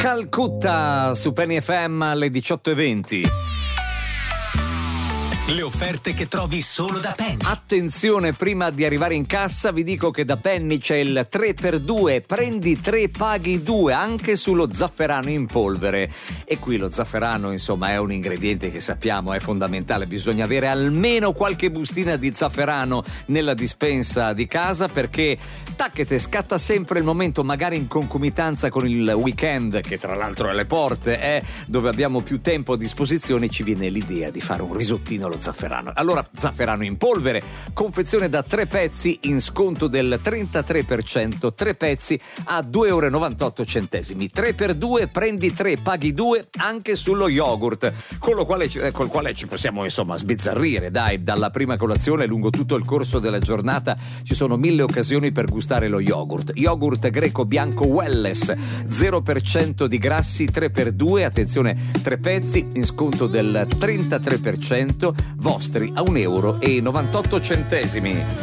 Calcutta su Penny FM alle 18:20. Le offerte che trovi solo da Penny. Attenzione, prima di arrivare in cassa vi dico che da Penny c'è il 3x2, prendi 3 paghi 2 anche sullo zafferano in polvere. E qui lo zafferano insomma è un ingrediente che sappiamo è fondamentale, bisogna avere almeno qualche bustina di zafferano nella dispensa di casa, perché tacchete, scatta sempre il momento, magari in concomitanza con il weekend che tra l'altro è alle porte, dove abbiamo più tempo a disposizione, ci viene l'idea di fare un risottino allo zafferano. Allora, zafferano in polvere, confezione da 3 pezzi in sconto del 33%, 3 pezzi a €2,98. 3x2, prendi 3, paghi 2 anche sullo yogurt, col quale ci possiamo insomma sbizzarrire, dai, dalla prima colazione lungo tutto il corso della giornata ci sono 1000 occasioni per gustare lo yogurt. Yogurt greco bianco Welless, 0% di grassi, 3x2, attenzione, 3 pezzi in sconto del 33%, vostri a €1,98.